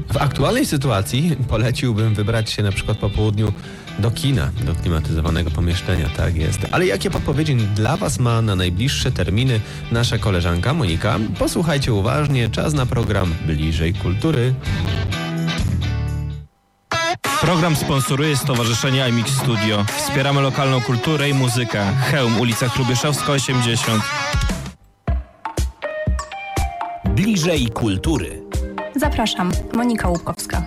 W aktualnej sytuacji poleciłbym wybrać się na przykład po południu do kina, do klimatyzowanego pomieszczenia, tak jest. Ale jakie podpowiedzi dla Was ma na najbliższe terminy nasza koleżanka Monika? Posłuchajcie uważnie, czas na program Bliżej Kultury. Program sponsoruje Stowarzyszenie iMix Studio. Wspieramy lokalną kulturę i muzykę. Chełm, ulica Hrubieszowska 80. Bliżej Kultury. Zapraszam, Monika Łupkowska.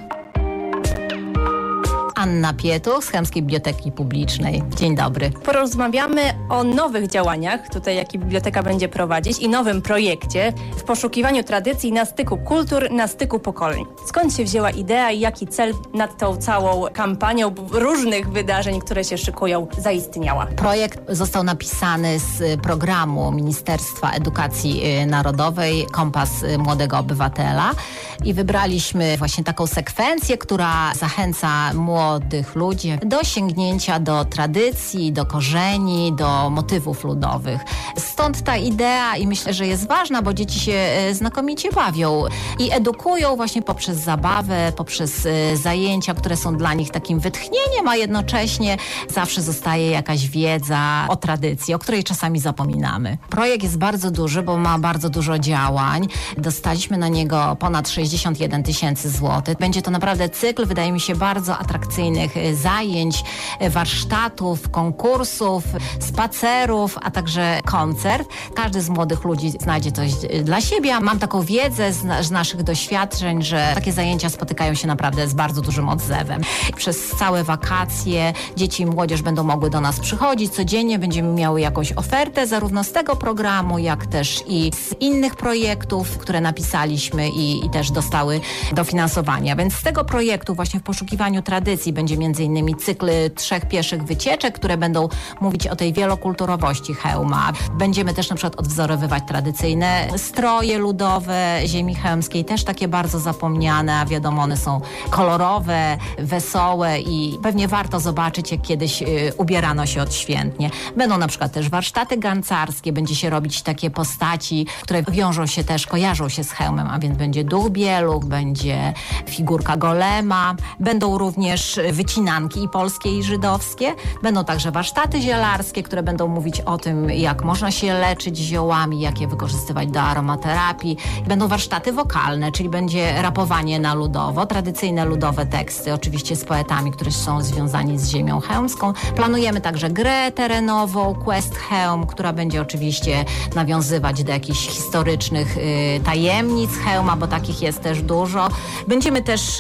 Anna Pietuch z Chełmskiej Biblioteki Publicznej. Dzień dobry. Porozmawiamy o nowych działaniach, tutaj jakie biblioteka będzie prowadzić i nowym projekcie w poszukiwaniu tradycji na styku kultur, na styku pokoleń. Skąd się wzięła idea i jaki cel nad tą całą kampanią różnych wydarzeń, które się szykują, zaistniała? Projekt został napisany z programu Ministerstwa Edukacji Narodowej Kompas Młodego Obywatela i wybraliśmy właśnie taką sekwencję, która zachęca młodych ludzi do sięgnięcia do tradycji, do korzeni, do motywów ludowych. Stąd ta idea i myślę, że jest ważna, bo dzieci się znakomicie bawią i edukują właśnie poprzez zabawę, poprzez zajęcia, które są dla nich takim wytchnieniem, a jednocześnie zawsze zostaje jakaś wiedza o tradycji, o której czasami zapominamy. Projekt jest bardzo duży, bo ma bardzo dużo działań. Dostaliśmy na niego ponad 61 000 złotych. Będzie to naprawdę cykl, wydaje mi się, bardzo atrakcyjnych zajęć, warsztatów, konkursów, spacerów, a także koncert. Każdy z młodych ludzi znajdzie coś dla siebie. Mam taką wiedzę z naszych doświadczeń, że takie zajęcia spotykają się naprawdę z bardzo dużym odzewem. Przez całe wakacje dzieci i młodzież będą mogły do nas przychodzić. Codziennie będziemy miały jakąś ofertę zarówno z tego programu, jak też i z innych projektów, które napisaliśmy i też dostały dofinansowania. Więc z tego projektu właśnie w poszukiwaniu tradycji będzie m.in. cykl 3 pieszych wycieczek, które będą mówić o tej wielokulturowości Chełma. Będziemy też na przykład odwzorowywać tradycyjne stroje ludowe ziemi chełmskiej, też takie bardzo zapomniane, a wiadomo, one są kolorowe, wesołe i pewnie warto zobaczyć, jak kiedyś ubierano się odświętnie. Będą na przykład też warsztaty garncarskie, będzie się robić takie postaci, które wiążą się też, kojarzą się z Chełmem, a więc będzie duch bieluch, będzie figurka golema, będą również wycinanki i polskie i żydowskie. Będą także warsztaty zielarskie, które będą mówić o tym, jak można się leczyć ziołami, jak je wykorzystywać do aromaterapii. Będą warsztaty wokalne, czyli będzie rapowanie na ludowo, tradycyjne ludowe teksty, oczywiście z poetami, którzy są związani z ziemią chełmską. Planujemy także grę terenową, Quest Chełm, która będzie oczywiście nawiązywać do jakichś historycznych tajemnic Chełma, bo takich jest też dużo. Będziemy też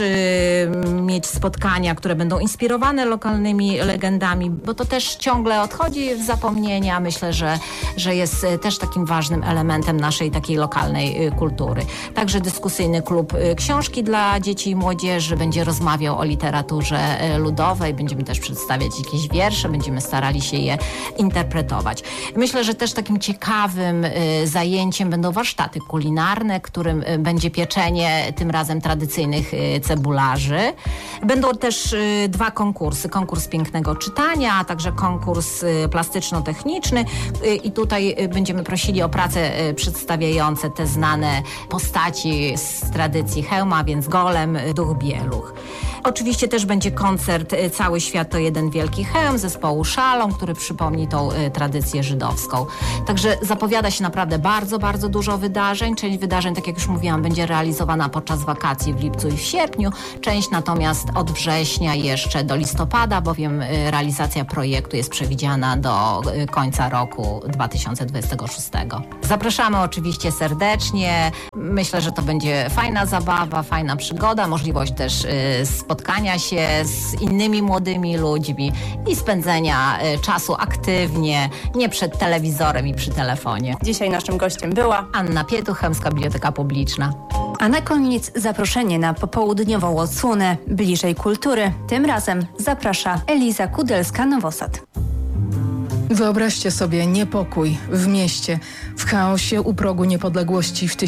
mieć spotkania, które będą inspirowane lokalnymi legendami, bo to też ciągle odchodzi w zapomnienie, a myślę, że jest też takim ważnym elementem naszej takiej lokalnej kultury. Także dyskusyjny klub książki dla dzieci i młodzieży będzie rozmawiał o literaturze ludowej, będziemy też przedstawiać jakieś wiersze, będziemy starali się je interpretować. Myślę, że też takim ciekawym zajęciem będą warsztaty kulinarne, którym będzie pieczenie tym razem tradycyjnych cebularzy. Będą też 2 konkursy. Konkurs pięknego czytania, a także konkurs plastyczno-techniczny i tutaj będziemy prosili o prace przedstawiające te znane postaci z tradycji Chełma, więc golem, duch bieluch. Oczywiście też będzie koncert Cały świat to jeden wielki Chełm zespołu Szalom, który przypomni tą tradycję żydowską. Także zapowiada się naprawdę bardzo, bardzo dużo wydarzeń. Część wydarzeń, tak jak już mówiłam, będzie realizowana podczas wakacji w lipcu i w sierpniu. Część natomiast od września jeszcze do listopada, bowiem realizacja projektu jest przewidziana do końca roku 2026. Zapraszamy oczywiście serdecznie. Myślę, że to będzie fajna zabawa, fajna przygoda, możliwość też spotkania się z innymi młodymi ludźmi i spędzenia czasu aktywnie, nie przed telewizorem i przy telefonie. Dzisiaj naszym gościem była Anna Pietuch, Chełmska Biblioteka Publiczna. A na koniec zaproszenie na popołudniową odsłonę Bliżej Kultury. Tym razem zaprasza Eliza Kudelska-Nowosad. Wyobraźcie sobie niepokój w mieście, w chaosie u progu niepodległości w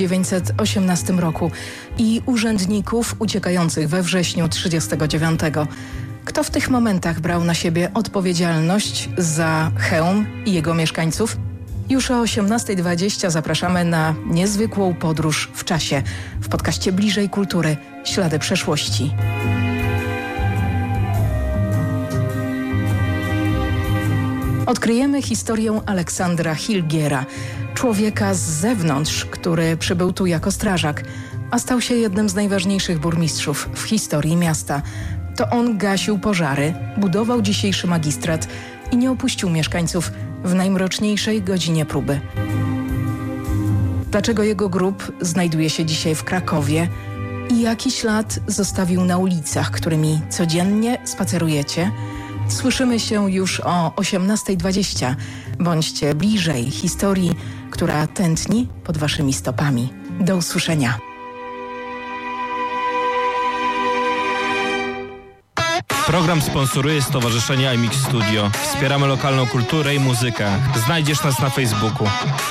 1918 roku i urzędników uciekających we wrześniu 1939. Kto w tych momentach brał na siebie odpowiedzialność za Chełm i jego mieszkańców? Już o 18:20 zapraszamy na niezwykłą podróż w czasie, w podcaście Bliżej Kultury. Ślady przeszłości. Odkryjemy historię Aleksandra Hilgiera, człowieka z zewnątrz, który przybył tu jako strażak, a stał się jednym z najważniejszych burmistrzów w historii miasta. To on gasił pożary, budował dzisiejszy magistrat i nie opuścił mieszkańców w najmroczniejszej godzinie próby. Dlaczego jego grób znajduje się dzisiaj w Krakowie i jaki ślad zostawił na ulicach, którymi codziennie spacerujecie? Słyszymy się już o 18:20. Bądźcie bliżej historii, która tętni pod waszymi stopami. Do usłyszenia. Program sponsoruje Stowarzyszenie iMix Studio. Wspieramy lokalną kulturę i muzykę. Znajdziesz nas na Facebooku.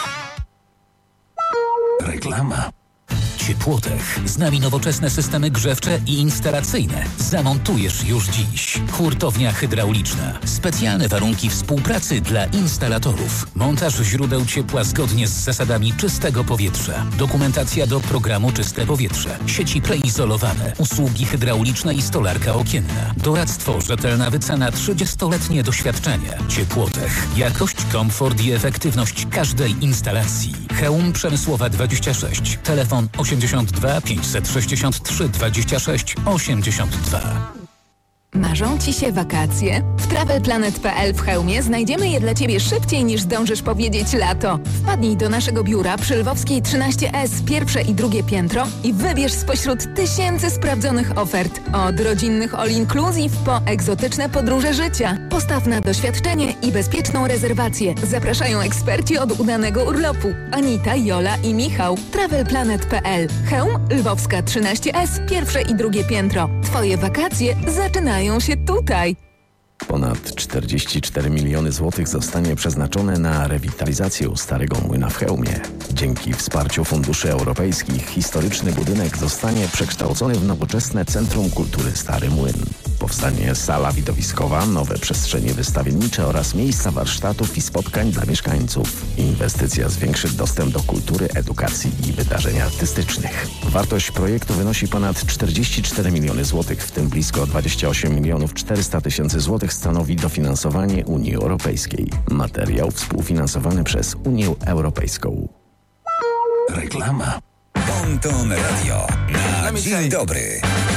Reklama. Ciepłotech. Z nami nowoczesne systemy grzewcze i instalacyjne. Zamontujesz już dziś. Hurtownia hydrauliczna. Specjalne warunki współpracy dla instalatorów. Montaż źródeł ciepła zgodnie z zasadami czystego powietrza. Dokumentacja do programu Czyste Powietrze. Sieci preizolowane. Usługi hydrauliczne i stolarka okienna. Doradztwo, rzetelna wycena, 30-letnie doświadczenie. Ciepłotech. Jakość, komfort i efektywność każdej instalacji. Chełm Przemysłowa 26. Telefon 82 563 26 82. Marzą Ci się wakacje? W TravelPlanet.pl w Chełmie znajdziemy je dla Ciebie szybciej niż zdążysz powiedzieć lato. Wpadnij do naszego biura przy Lwowskiej 13S, pierwsze i drugie piętro i wybierz spośród tysięcy sprawdzonych ofert. Od rodzinnych all-inclusive po egzotyczne podróże życia. Postaw na doświadczenie i bezpieczną rezerwację. Zapraszają eksperci od udanego urlopu. Anita, Jola i Michał. TravelPlanet.pl. Chełm, Lwowska 13S, pierwsze i drugie piętro. Twoje wakacje zaczynają się tutaj. Ponad 44 miliony złotych zostanie przeznaczone na rewitalizację Starego Młyna w Chełmie. Dzięki wsparciu funduszy europejskich historyczny budynek zostanie przekształcony w nowoczesne Centrum Kultury Stary Młyn. Powstanie sala widowiskowa, nowe przestrzenie wystawiennicze oraz miejsca warsztatów i spotkań dla mieszkańców. Inwestycja zwiększy dostęp do kultury, edukacji i wydarzeń artystycznych. Wartość projektu wynosi ponad 44 miliony złotych, w tym blisko 28 milionów 400 tysięcy złotych stanowi dofinansowanie Unii Europejskiej. Materiał współfinansowany przez Unię Europejską. Reklama. Bon Ton Radio na Dzień Dobry.